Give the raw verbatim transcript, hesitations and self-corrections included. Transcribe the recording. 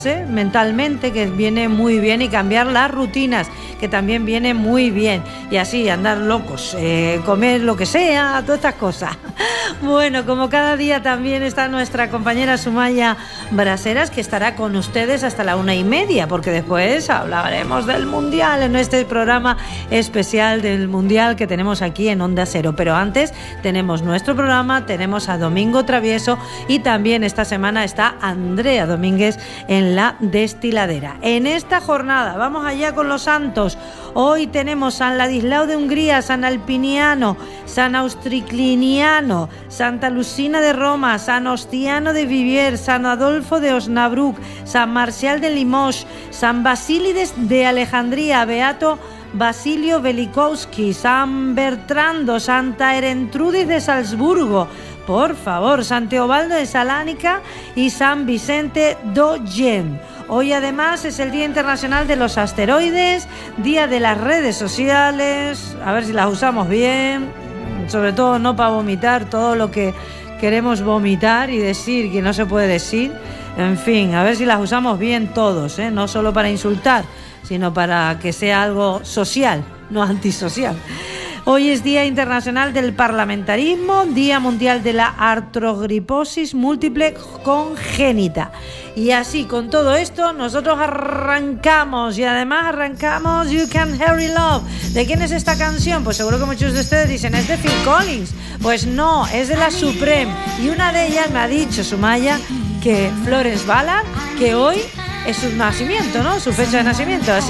mentalmente, que viene muy bien, y cambiar las rutinas, que también viene muy bien, y así andar locos, eh, comer lo que sea, todas estas cosas. Bueno, como cada día también está nuestra compañera Sumaya Braseras, que estará con ustedes hasta la una y media, porque después hablaremos del Mundial en este programa especial del Mundial que tenemos aquí en Onda Cero. Pero antes tenemos nuestro programa, tenemos a Domingo Travieso, y también esta semana está Andrea Domínguez en la destiladera. En esta jornada vamos allá con los santos. Hoy tenemos San Ladislao de Hungría, San Alpiniano, San Austricliniano, Santa Lucina de Roma, San Ostiano de Vivier, San Adolfo de Osnabrück, San Marcial de Limoges, San Basílides de Alejandría, Beato Basilio Velikowski, San Bertrando, Santa Erentrudis de Salzburgo, por favor, San Teobaldo de Salánica y San Vicente d'Oyen. Hoy además es el Día Internacional de los Asteroides, Día de las Redes Sociales, a ver si las usamos bien, sobre todo no para vomitar todo lo que queremos vomitar y decir que no se puede decir. En fin, a ver si las usamos bien todos, ¿eh? No solo para insultar, sino para que sea algo social, no antisocial. Hoy es Día Internacional del Parlamentarismo, Día Mundial de la Artrogriposis Múltiple Congénita. Y así, con todo esto, nosotros arrancamos, y además arrancamos You Can Hurry Love. ¿De quién es esta canción? Pues seguro que muchos de ustedes dicen, ¿es de Phil Collins? Pues no, es de la Supreme. Y una de ellas me ha dicho, Sumaya, que Florence Ballard, que hoy es su nacimiento, ¿no? Su fecha de nacimiento. Así